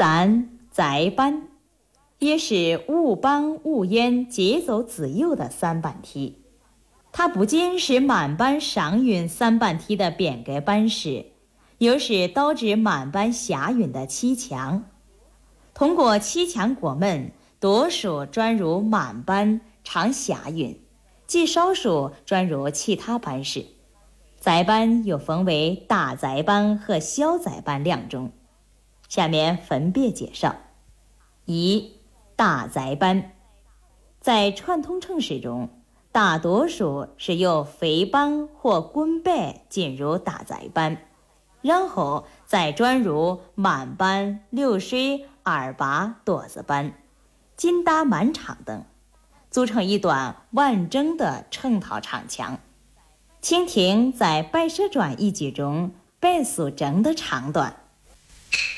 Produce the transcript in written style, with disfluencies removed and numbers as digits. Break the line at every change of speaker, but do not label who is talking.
三宅班，也是兀邦、兀燕节走子右的三板梯。它不仅是满班上允三板梯的变革班式，又是导致满班下允的七强。通过七强过门，多数转入满班唱下允，极少数转入其他班式。宅班又分为大宅班和小宅班两种，下面分别介绍。一、大宅班。在传统城市中，大多数是由飞班或滚白进入大宅班，然后再转入满班、流水、二八、垛子班、紧打满唱等，组成一段完整的成套唱腔。请听在《白蛇传》一剧中白素贞的唱段。